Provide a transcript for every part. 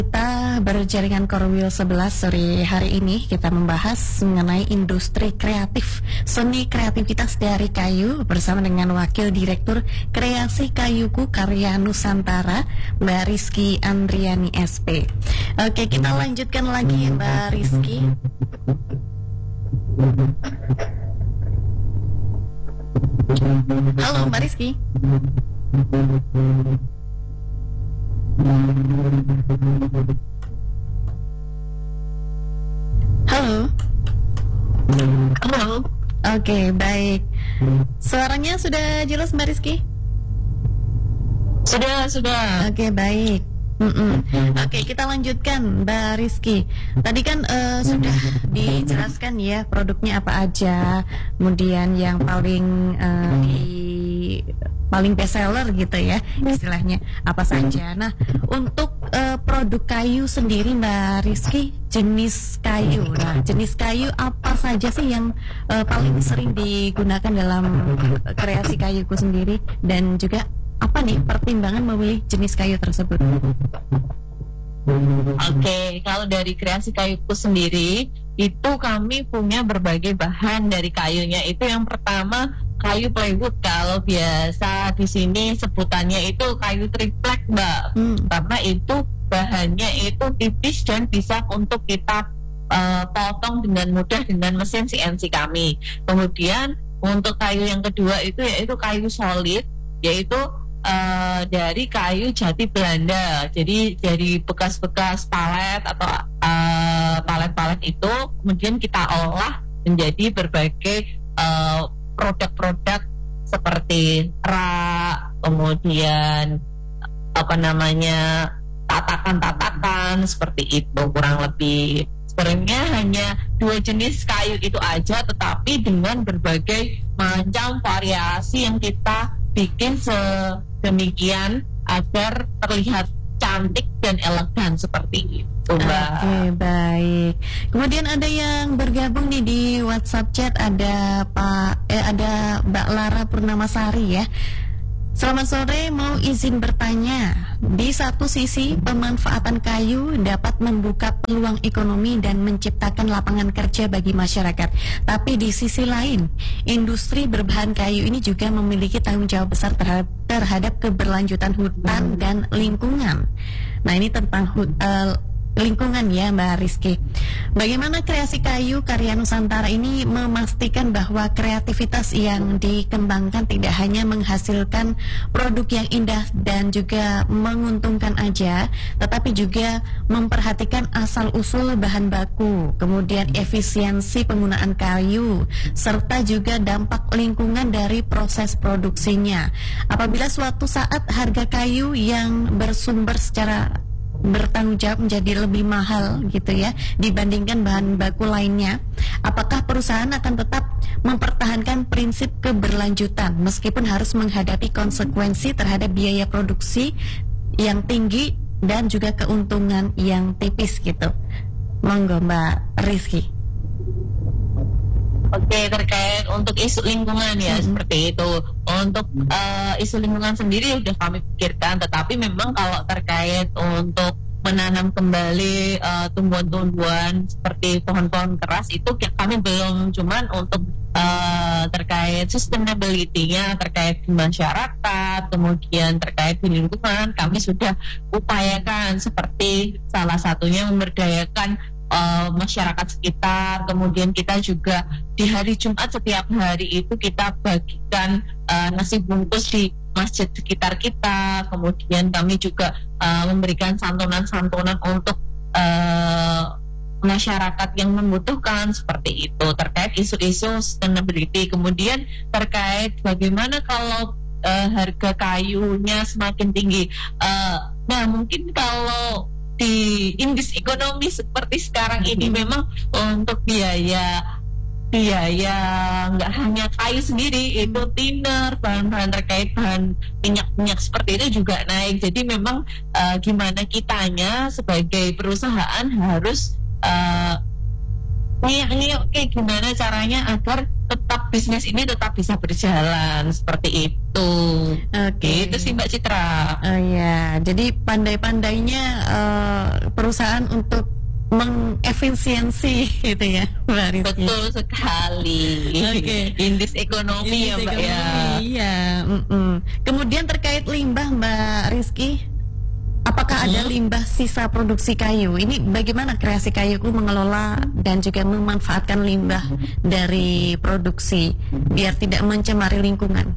Kita berjaringan Korwil 11 sore hari ini kita membahas mengenai industri kreatif, seni kreativitas dari kayu bersama dengan Wakil Direktur Kreasi Kayuku Karya Nusantara, Mbak Rizky Andriani SP. Oke, kita lanjutkan lagi Mbak Rizky. Halo Mbak Rizky. Halo. Halo. Oke, baik. Suaranya sudah jelas Mbak Rizky? Sudah. Oke, baik. Oke, kita lanjutkan Mbak Rizky. Tadi kan sudah dijelaskan ya produknya apa aja, kemudian yang paling best seller gitu ya istilahnya apa saja. Nah, untuk produk kayu sendiri Mbak Rizky, jenis kayu. Nah, jenis kayu apa saja sih yang paling sering digunakan dalam kreasi kayuku sendiri, dan juga apa nih pertimbangan memilih jenis kayu tersebut? Oke, kalau dari kreasi kayuku sendiri itu kami punya berbagai bahan dari kayunya. Itu yang pertama kayu plywood. Kalau biasa di sini sebutannya itu kayu triplek, Mbak. Karena itu bahannya itu tipis dan bisa untuk kita potong dengan mudah dengan mesin CNC kami. Kemudian untuk kayu yang kedua itu yaitu kayu solid, yaitu dari kayu jati Belanda. Jadi dari bekas-bekas palet atau palet-palet itu kemudian kita olah menjadi berbagai produk-produk seperti rak, kemudian tatakan-tatakan seperti itu. Kurang lebih sebenarnya hanya 2 jenis kayu itu aja, tetapi dengan berbagai macam variasi yang kita bikin sedemikian agar terlihat cantik dan elegan seperti itu, Mbak. Oke, baik. Kemudian ada yang bergabung nih di WhatsApp chat, ada Mbak Lara Purnamasari ya. Selamat sore, mau izin bertanya. Di satu sisi, pemanfaatan kayu dapat membuka peluang ekonomi dan menciptakan lapangan kerja bagi masyarakat. Tapi di sisi lain, industri berbahan kayu ini juga memiliki tanggung jawab besar terhadap keberlanjutan hutan dan lingkungan. Nah, ini tentang lingkungan ya Mbak Rizky. Bagaimana kreasi kayu karya Nusantara ini memastikan bahwa kreativitas yang dikembangkan tidak hanya menghasilkan produk yang indah dan juga menguntungkan aja, tetapi juga memperhatikan asal-usul bahan baku, kemudian efisiensi penggunaan kayu, serta juga dampak lingkungan dari proses produksinya. Apabila suatu saat harga kayu yang bersumber secara bertanggung jawab menjadi lebih mahal gitu ya dibandingkan bahan baku lainnya, apakah perusahaan akan tetap mempertahankan prinsip keberlanjutan meskipun harus menghadapi konsekuensi terhadap biaya produksi yang tinggi dan juga keuntungan yang tipis gitu? Monggo Mbak Rizky. Oke, terkait untuk isu lingkungan ya seperti itu. Untuk isu lingkungan sendiri sudah kami pikirkan, tetapi memang kalau terkait untuk menanam kembali tumbuhan-tumbuhan seperti pohon-pohon keras itu kami belum, cuman untuk terkait sustainability-nya, terkait di masyarakat, kemudian terkait di lingkungan, kami sudah upayakan seperti salah satunya memberdayakan masyarakat sekitar. Kemudian kita juga di hari Jumat setiap hari itu kita bagikan nasi bungkus di masjid sekitar kita. Kemudian kami juga memberikan santunan-santunan untuk masyarakat yang membutuhkan seperti itu, terkait isu-isu sustainability. Kemudian terkait bagaimana kalau harga kayunya semakin tinggi. Nah, mungkin kalau di industri ekonomi seperti sekarang ini memang untuk biaya nggak hanya kayu sendiri, itu thinner, bahan-bahan terkait bahan minyak seperti itu juga naik. Jadi memang gimana kitanya sebagai perusahaan harus oke, gimana caranya agar tetap bisnis ini tetap bisa berjalan seperti itu. gitu. Oke. Itu sih Mbak Citra. Oh ya, jadi pandai-pandainya perusahaan untuk mengefisiensi gitu ya, Mbak Rizky. Betul sekali. Oke. Indeks ekonomi ya Mbak ya. Iya. Kemudian terkait limbah Mbak Rizky, apakah ada limbah sisa produksi kayu? Ini bagaimana Kreasi Kayuku mengelola dan juga memanfaatkan limbah dari produksi biar tidak mencemari lingkungan?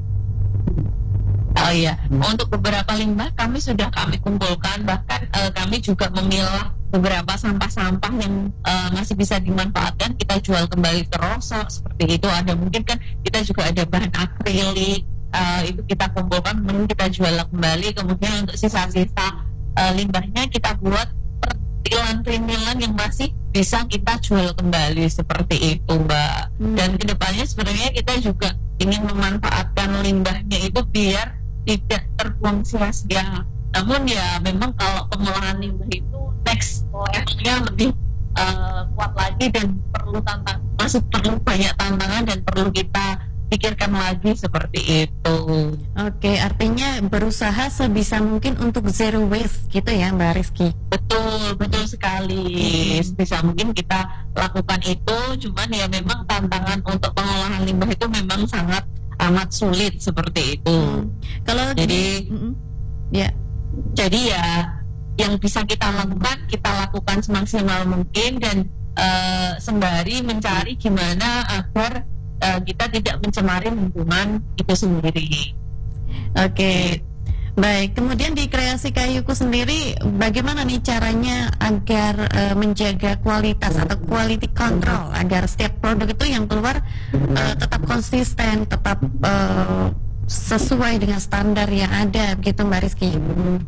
Oh iya, untuk beberapa limbah kami kumpulkan, bahkan kami juga memilah beberapa sampah-sampah yang masih bisa dimanfaatkan, kita jual kembali ke rosok seperti itu. Ada mungkin kan kita juga ada bahan akrilik, itu kita kumpulkan kemudian kita jual kembali. Kemudian untuk sisa-sisa limbahnya kita buat pertilan-pertilan yang masih bisa kita jual kembali seperti itu Mbak. Dan kedepannya sebenarnya kita juga ingin memanfaatkan limbahnya itu biar tidak terbuang sia-sia. Namun ya memang kalau pengolahan limbah itu next levelnya lebih kuat lagi dan masih perlu banyak tantangan dan perlu kita pikirkan lagi seperti itu. Oke, artinya berusaha sebisa mungkin untuk zero waste gitu ya Mbak Rizky. Betul sekali. Sebisa mungkin kita lakukan itu, cuman ya memang tantangan untuk pengolahan limbah itu memang sangat amat sulit seperti itu. Kalau ya yang bisa kita lakukan semaksimal mungkin dan sembari mencari gimana agar kita tidak mencemari lingkungan itu sendiri. Oke. Baik, kemudian di Kreasi Kayuku sendiri bagaimana nih caranya agar menjaga kualitas atau quality control agar setiap produk itu yang keluar tetap konsisten, tetap sesuai dengan standar yang ada begitu Mbak Rizky?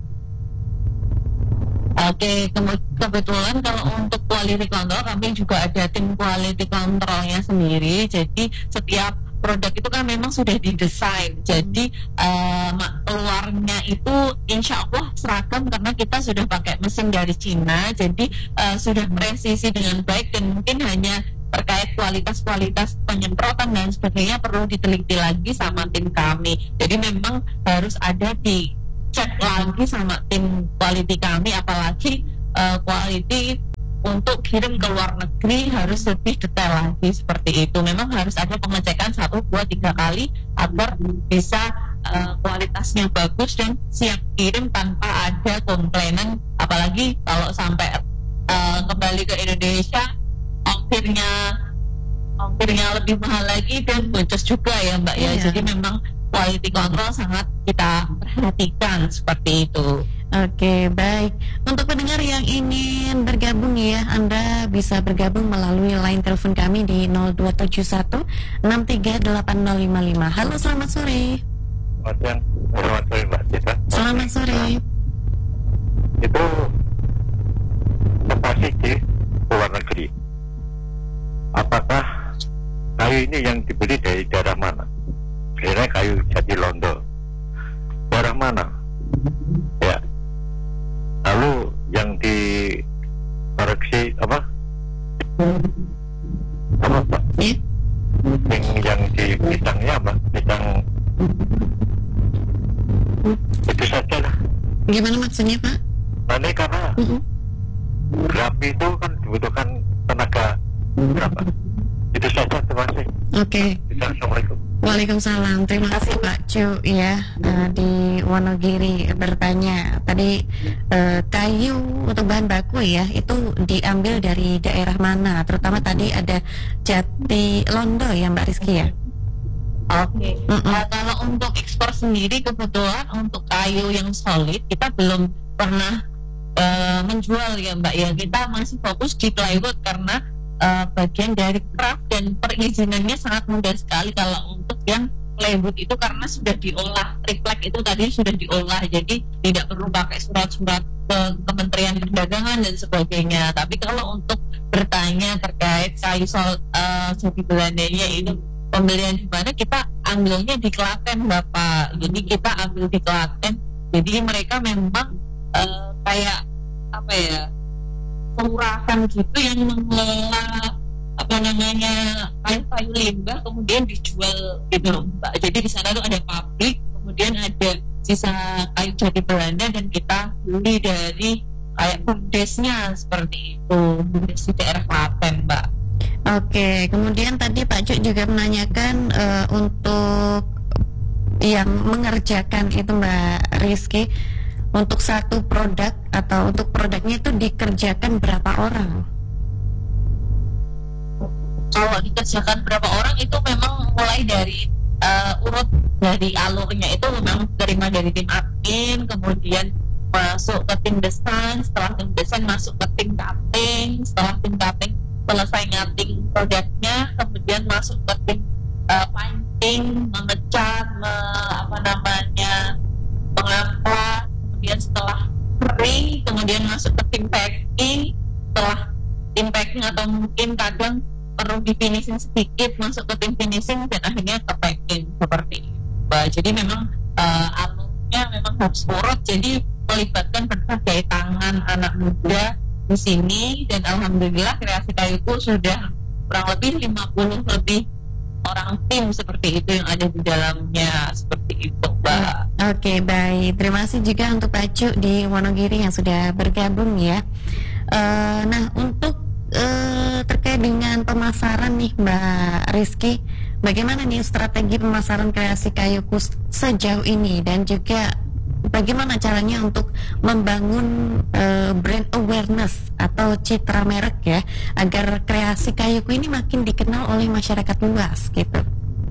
Oke, kebetulan kalau untuk quality control kami juga ada tim quality controlnya sendiri. Jadi setiap produk itu kan memang sudah didesain. Jadi keluarnya itu insya Allah seragam karena kita sudah pakai mesin dari Cina. Jadi sudah presisi dengan baik dan mungkin hanya terkait kualitas penyemprotan dan sebagainya perlu diteliti lagi sama tim kami. Jadi memang harus ada dicek lagi sama tim quality kami, apalagi quality untuk kirim ke luar negeri harus lebih detail lagi seperti itu. Memang harus ada pengecekan 1, 2, 3 kali agar bisa kualitasnya bagus dan siap kirim tanpa ada komplainan. Apalagi kalau sampai kembali ke Indonesia ongkirnya lebih mahal lagi dan boncos juga ya Mbak ya. Jadi memang quality control sangat kita perhatikan seperti itu. Oke, baik. Untuk pendengar yang ingin bergabung ya, Anda bisa bergabung melalui line telepon kami di 0271 638055. Halo, selamat sore. Selamat sore Mbak Cita. Selamat sore. Itu lokasi di luar negeri. Apakah kayu ini yang dibeli dari daerah mana? Kira kayu jati londo. Daerah mana? Ya. Lalu yang dikoreksi apa Pak? Yang di bidangnya apa? Bidang itu saja lah. Gimana maksudnya Pak? Nanti karena grafi itu kan dibutuhkan tenaga berapa? Itu saja, terima kasih. Oke. Assalamualaikum. Waalaikumsalam. Terima kasih Pak Cu ya di Wonogiri bertanya tadi kayu untuk bahan baku ya itu diambil dari daerah mana? Terutama tadi ada Jati Londo ya Mbak Rizky ya. Oke. Kalau untuk ekspor sendiri kebetulan untuk kayu yang solid kita belum pernah menjual ya Mbak ya. Kita masih fokus di plywood karena bagian dari craft dan perizinannya sangat mudah sekali. Kalau untuk yang plywood itu karena sudah diolah, triplek itu tadi sudah diolah, jadi tidak perlu pakai surat-surat ke Kementerian Perdagangan dan sebagainya. Tapi kalau untuk bertanya terkait kayu jati Belandanya itu pembelian di mana, kita ambilnya di Klaten Bapak. Jadi kita ambil di Klaten. Jadi mereka memang kayak apa ya, kelurahan gitu yang mengelola kayu-kayu limbah kemudian dijual gitu loh Mbak. Jadi di sana tuh ada pabrik, kemudian ada sisa kayu jati Belanda dan kita beli dari kayak bumdesnya seperti itu, bumdes di daerah Klaten Mbak. Oke, kemudian tadi Pak Cuk juga menanyakan untuk yang mengerjakan itu Mbak Rizky, untuk satu produk atau untuk produknya itu dikerjakan berapa orang? Kalau dikerjakan berapa orang itu memang mulai dari urut dari alurnya itu memang terima dari tim admin, kemudian masuk ke tim desain, setelah tim desain masuk ke tim cutting, setelah tim cutting selesai ngatting produknya, kemudian masuk ke tim painting, mengecat, pengamplas, kemudian setelah kering, kemudian masuk ke tim packing, setelah tim packing atau mungkin kadang perlu di finishing sedikit, masuk ke tim finishing dan akhirnya ke packing seperti itu. Jadi memang alurnya memang harus urut, jadi melibatkan berbagai tangan anak muda di sini, dan alhamdulillah Kreasi Kayuku sudah kurang lebih 50 lebih orang tim seperti itu yang ada di dalamnya seperti itu Mbak. Oke, baik, terima kasih juga untuk Pak Cuk di Wonogiri yang sudah bergabung ya. Nah, untuk terkait dengan pemasaran nih Mbak Rizky, bagaimana nih strategi pemasaran Kreasi Kayuku sejauh ini, dan juga bagaimana caranya untuk membangun brand awareness atau citra merek ya, agar Kreasi Kayuku ini makin dikenal oleh masyarakat luas gitu.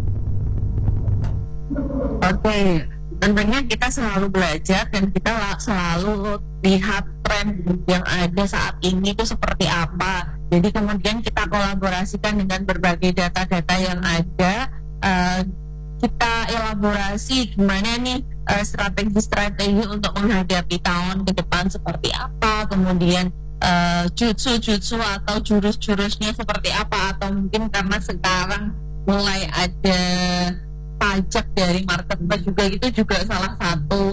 Oke, tentunya kita selalu belajar dan kita selalu lihat tren yang ada saat ini itu seperti apa. Jadi kemudian kita kolaborasikan dengan berbagai data-data yang ada, kita elaborasi gimana nih strategi-strategi untuk menghadapi tahun ke depan seperti apa, kemudian jutsu-jutsu atau jurus-jurusnya seperti apa, atau mungkin karena sekarang mulai ada pajak dari marketplace juga, itu juga salah satu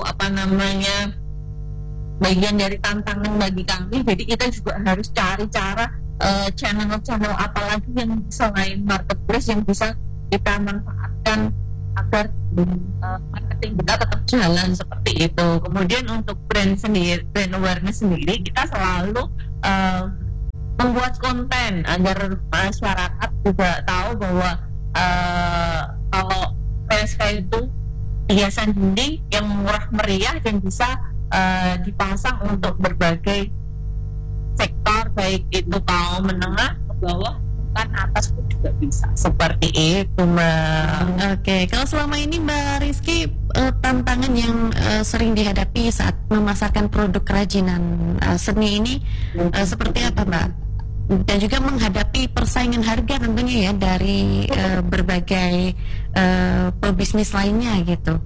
bagian dari tantangan bagi kami. Jadi kita juga harus cari cara channel-channel apalagi yang selain marketplace yang bisa kita manfaatkan agar marketing kita tetap jalan seperti itu. Kemudian untuk brand awareness sendiri, kita selalu membuat konten agar masyarakat juga tahu bahwa kalau PSK itu hiasan dinding yang murah meriah dan bisa dipasang untuk berbagai sektor, baik itu kaum menengah ke bawah kan atas pun juga bisa seperti itu Mbak. Oke, kalau selama ini Mbak Rizky, tantangan yang sering dihadapi saat memasarkan produk kerajinan seni ini seperti apa Mbak? Dan juga menghadapi persaingan harga tentunya ya dari berbagai pebisnis lainnya gitu.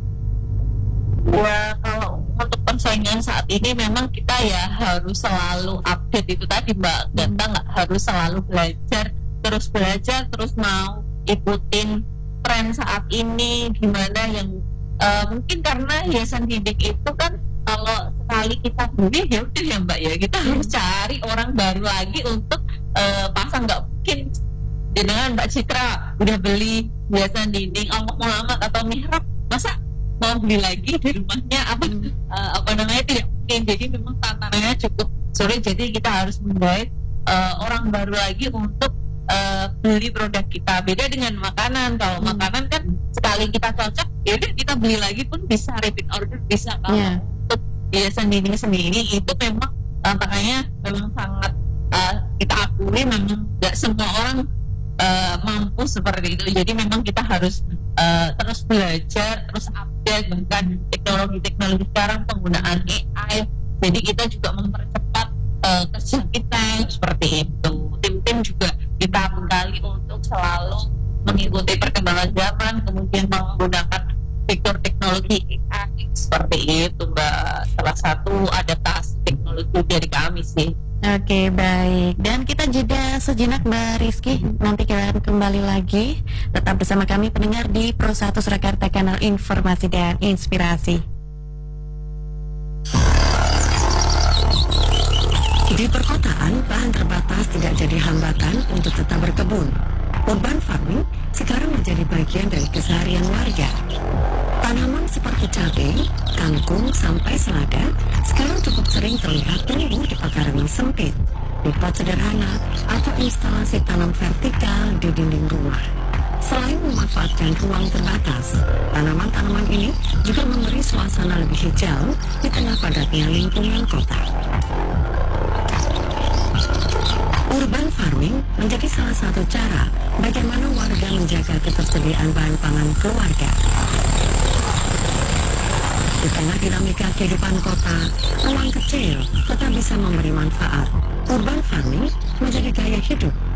Ya, kalau untuk persaingan saat ini memang kita ya harus selalu update itu tadi Mbak. Kita nggak harus selalu belajar terus mau ikutin tren saat ini gimana yang mungkin karena hiasan dinding itu kan kalau sekali kita beli ya udah ya Mbak ya, kita harus cari orang baru lagi untuk pasang. Nggak mungkin dengan Mbak Citra udah beli hiasan dinding Allah Muhammad atau mihrab masa mau beli lagi di rumahnya tidak mungkin. Jadi memang tantangannya cukup sulit, jadi kita harus menggait orang baru lagi untuk beli produk kita. Beda dengan makanan, kalau makanan kan sekali kita cocok ya udah kita beli lagi pun bisa, repeat order bisa. Kalau untuk hiasan dinding sendiri itu memang tantangannya memang sangat kita akui, memang nggak semua orang mampu seperti itu. Jadi memang kita harus terus belajar, terus update, bahkan teknologi sekarang penggunaan AI. Jadi kita juga mempercepat kerja kita seperti itu. Tim-tim juga kita bekali untuk selalu mengikuti perkembangan zaman, kemudian menggunakan fitur teknologi AI seperti itu Mbak. Salah satu adaptasi teknologi dari kami sih. Oke, baik. Dan kita jeda sejenak Mbak Rizky. Nanti kita akan kembali lagi. Tetap bersama kami pendengar di Pro 1 Surakarta, kanal informasi dan inspirasi. Di perkotaan, lahan terbatas tidak jadi hambatan untuk tetap berkebun. Urban farming sekarang menjadi bagian dari keseharian warga. Tanaman seperti cabai, kangkung, sampai selada sekarang cukup sering terlihat tumbuh di pekarangan sempit, di pot sederhana, atau instalasi tanam vertikal di dinding rumah. Selain memanfaatkan ruang terbatas, tanaman-tanaman ini juga memberi suasana lebih hijau di tengah padatnya lingkungan kota. Urban farming menjadi salah satu cara bagaimana warga menjaga ketersediaan bahan pangan keluarga. Di tengah dinamika kehidupan kota, ruang kecil tetap bisa memberi manfaat. Urban farming menjadi gaya hidup